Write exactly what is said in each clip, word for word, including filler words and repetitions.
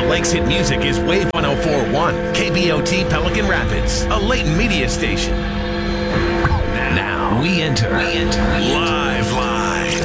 Lakes Hit Music is Wave one oh four point one, K B O T Pelican Rapids, a Leighton media station. Now we enter, we enter Live Line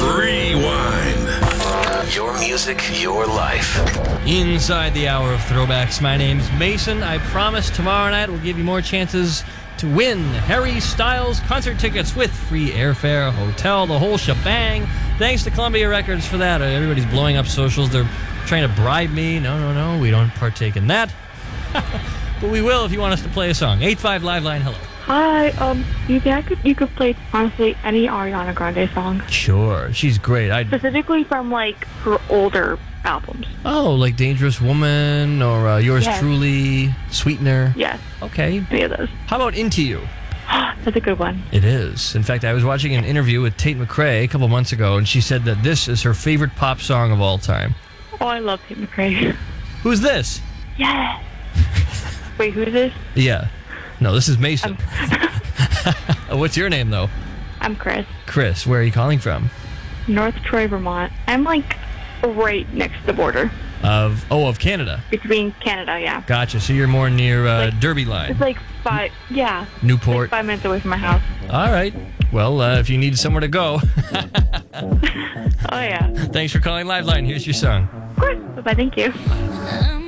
Rewind. Your music, your life. Inside the hour of throwbacks, my name's Mason. I promise tomorrow night we'll give you more chances to win Harry Styles concert tickets with free airfare, hotel, the whole shebang. Thanks to Columbia Records for that. Everybody's blowing up socials. They're trying to bribe me. No, no, no. We don't partake in that. But we will if you want us to play a song. eight five Live Line, hello. Hi, um, you think I could, you could play, honestly, any Ariana Grande song? Sure. She's great. I'd... Specifically from, like, her older albums. Oh, like Dangerous Woman or uh, Yours Yes. Truly, Sweetener? Yes, Okay. any of those. How about Into You? That's a good one. It is. In fact, I was watching an interview with Tate McRae a couple months ago, and she said that this is her favorite pop song of all time. Oh, I love Tate McRae. Who's this? Yes. Wait, who's this? Yeah. No, this is Mason. What's your name, though? I'm Chris. Chris. Where are you calling from? North Troy, Vermont. I'm, like, right next to the border. Of oh, of Canada. Between Canada, yeah. Gotcha. So you're more near uh, Like- Derby line, It's like five, yeah. Newport. Like five minutes away from my house. All right. Well, uh, if you need somewhere to go, Oh, yeah. thanks for calling Live Line. Here's your song. Of course. Bye-bye, thank you.